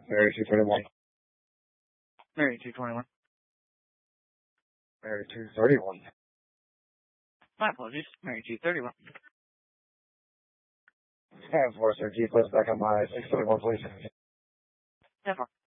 Mary 221. Mary 221. Mary 231. My apologies. Mary 231. And 4 sir, keep us back on my 631, please. 10-4.